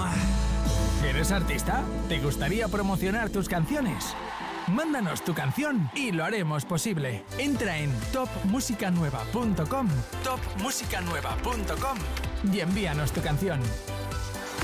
¿Eres artista? ¿Te gustaría promocionar tus canciones? Mándanos tu canción y lo haremos posible. Entra en topmusicanueva.com y envíanos tu canción.